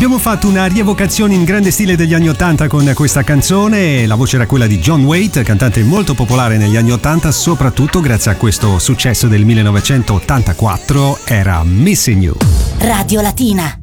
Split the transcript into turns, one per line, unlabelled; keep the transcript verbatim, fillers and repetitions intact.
Abbiamo fatto una rievocazione in grande stile degli anni ottanta con questa canzone. La voce era quella di John Waite, cantante molto popolare negli anni ottanta, soprattutto grazie a questo successo del millenovecentottantaquattro, era Missing You.
Radio Latina.